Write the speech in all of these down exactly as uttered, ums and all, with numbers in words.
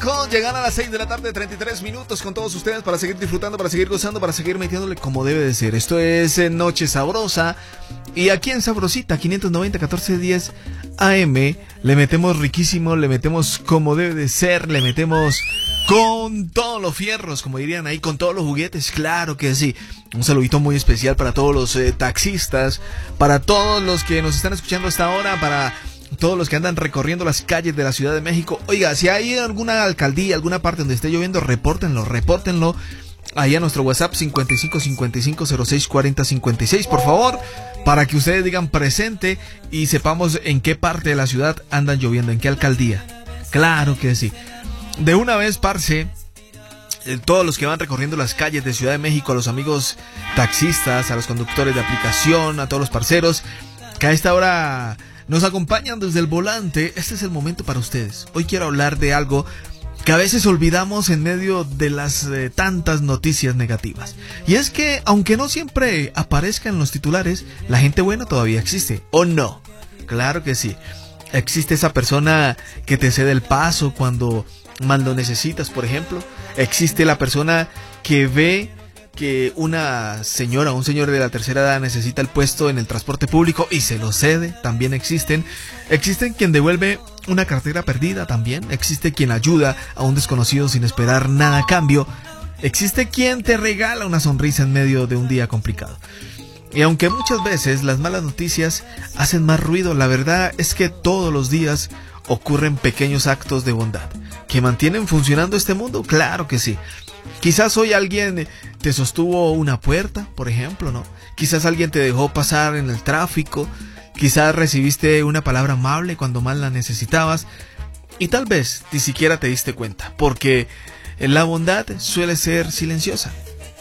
Con llegar a las seis de la tarde, treinta y tres minutos con todos ustedes para seguir disfrutando, para seguir gozando, para seguir metiéndole como debe de ser. Esto es eh, Noche Sabrosa. Y aquí en Sabrosita, quinientos noventa, catorce diez A M, le metemos riquísimo, le metemos como debe de ser, le metemos con todos los fierros, como dirían ahí, con todos los juguetes, claro que sí. Un saludito muy especial para todos los eh, taxistas, para todos los que nos están escuchando hasta ahora, para todos los que andan recorriendo las calles de la Ciudad de México. Oiga, si hay alguna alcaldía, alguna parte donde esté lloviendo, repórtenlo, repórtenlo. Ahí a nuestro WhatsApp cincuenta y cinco cincuenta y cinco cero seis cuarenta cincuenta y seis, por favor, para que ustedes digan presente y sepamos en qué parte de la ciudad andan lloviendo, en qué alcaldía. Claro que sí. De una vez, parce, eh, todos los que van recorriendo las calles de Ciudad de México, a los amigos taxistas, a los conductores de aplicación, a todos los parceros que a esta hora nos acompañan desde el volante, este es el momento para ustedes. Hoy quiero hablar de algo que a veces olvidamos en medio de las eh, tantas noticias negativas. Y es que, aunque no siempre aparezca en los titulares, la gente buena todavía existe, ¿o no? Claro que sí. Existe esa persona que te cede el paso cuando más lo necesitas, por ejemplo. Existe la persona que ve que una señora o un señor de la tercera edad necesita el puesto en el transporte público y se lo cede, también existen. Existen quien devuelve una cartera perdida también. Existe quien ayuda a un desconocido sin esperar nada a cambio. Existe quien te regala una sonrisa en medio de un día complicado. Y aunque muchas veces las malas noticias hacen más ruido, la verdad es que todos los días ocurren pequeños actos de bondad que mantienen funcionando este mundo, claro que sí. Quizás hoy alguien te sostuvo una puerta, por ejemplo, ¿no? Quizás alguien te dejó pasar en el tráfico. Quizás recibiste una palabra amable cuando más la necesitabas. Y tal vez ni siquiera te diste cuenta, porque la bondad suele ser silenciosa.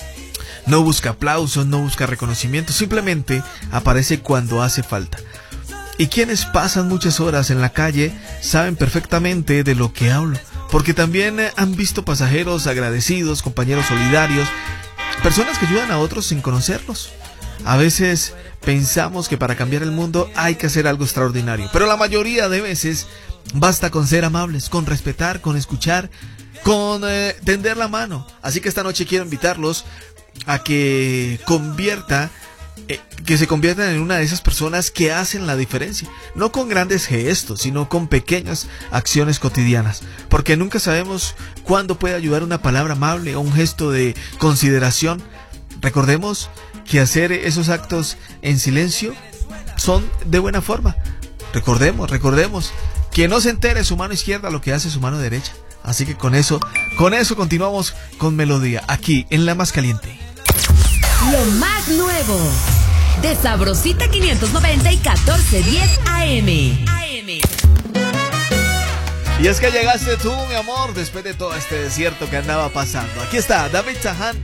No busca aplausos, no busca reconocimiento, simplemente aparece cuando hace falta. Y quienes pasan muchas horas en la calle saben perfectamente de lo que hablo, porque también han visto pasajeros agradecidos, compañeros solidarios, personas que ayudan a otros sin conocerlos. A veces pensamos que para cambiar el mundo hay que hacer algo extraordinario, pero la mayoría de veces basta con ser amables, con respetar, con escuchar, con eh, tender la mano. Así que esta noche quiero invitarlos a que convierta eh, que se conviertan en una de esas personas que hacen la diferencia, no con grandes gestos, sino con pequeñas acciones cotidianas, porque nunca sabemos cuándo puede ayudar una palabra amable o un gesto de consideración. Recordemos que hacer esos actos en silencio son de buena forma. Recordemos, recordemos que no se entere su mano izquierda lo que hace su mano derecha. Así que con eso, con eso continuamos con Melodía, aquí en La Más Caliente. Lo más nuevo de Sabrosita quinientos noventa y catorce diez A M. Y es que llegaste tú, mi amor, después de todo este desierto que andaba pasando. Aquí está David Zahán.